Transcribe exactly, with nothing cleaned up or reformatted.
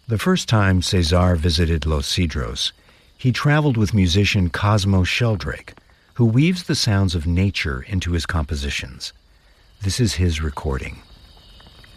The first time Cesar visited Los Cedros, he traveled with musician Cosmo Sheldrake, who weaves the sounds of nature into his compositions. This is his recording.